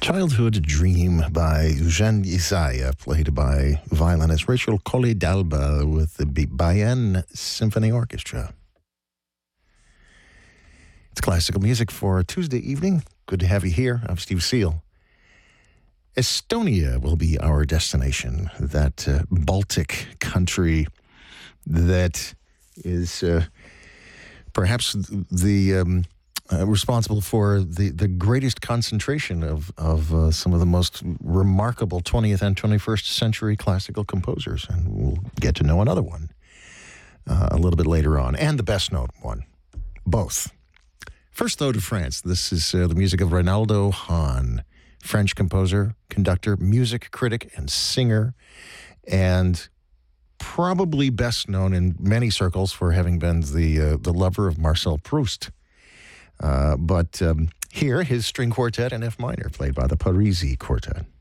Childhood Dream by Eugène Ysaÿe, played by violinist Rachel Collet d'Alba with the Bayern Symphony Orchestra. It's classical music for a Tuesday evening. Good to have you here. I'm Steve Seal. Estonia will be our destination, that Baltic country that is perhaps the responsible for the greatest concentration of some of the most remarkable 20th and 21st century classical composers. And we'll get to know another one a little bit later on, and the best known one, both. First, though, to France. This is the music of Reynaldo Hahn, French composer, conductor, music critic, and singer, and probably best known in many circles for having been the lover of Marcel Proust. But here, his string quartet in F minor, played by the Parisi Quartet.